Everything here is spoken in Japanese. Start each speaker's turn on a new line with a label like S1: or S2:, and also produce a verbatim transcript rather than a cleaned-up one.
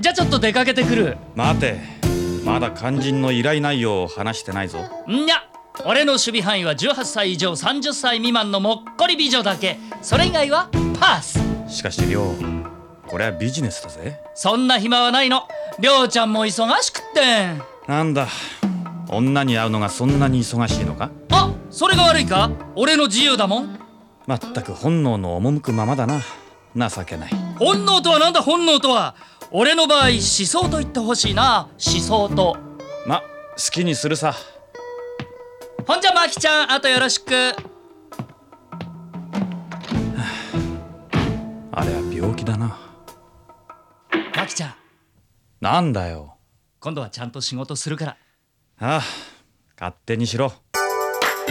S1: じゃあちょっと出かけてくる。
S2: 待て、まだ肝心の依頼内容を話してないぞ。
S1: んや、俺の守備範囲はじゅうはっさい以上さんじゅっさい未満のもっこり美女だけ。それ以外はパス。
S2: しかし亮、これはビジネスだぜ。
S1: そんな暇はないの。りょうちゃんも忙しくってん。
S2: なんだ、女に会うのがそんなに忙しいのか。
S1: あ、それが悪いか。俺の自由だもん。
S2: まったく本能の赴くままだな。情けない。
S1: 本能とはなんだ。本能とは俺の場合思想と言ってほしいな。思想と。
S2: ま、好きにするさ。
S1: ほんじゃマキちゃん、あとよろしく。
S2: あれは病気だな。
S1: マキちゃん、
S2: なんだよ。
S1: 今度はちゃんと仕事するから。
S2: ああ、勝手にしろ。